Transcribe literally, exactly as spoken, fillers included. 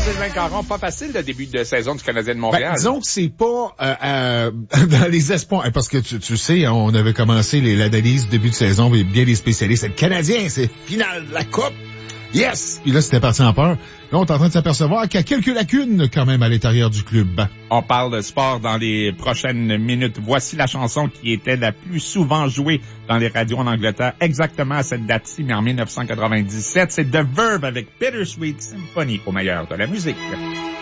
Sylvain Caron, pas facile le début de saison du Canadien de Montréal. Ben, disons que c'est pas euh, euh, dans les espoirs, parce que tu, tu sais, on avait commencé les, l'analyse du début de saison, mais bien les spécialistes. C'est le Canadien, c'est finale de la Coupe. Yes! Puis là, c'était parti en peur. Là, on est en train de s'apercevoir qu'il y a quelques lacunes quand même à l'intérieur du club. On parle de sport dans les prochaines minutes. Voici la chanson qui était la plus souvent jouée dans les radios en Angleterre, exactement à cette date-ci, mais en dix-neuf cent quatre-vingt-dix-sept. C'est The Verve avec Bittersweet Symphony au meilleur de la musique.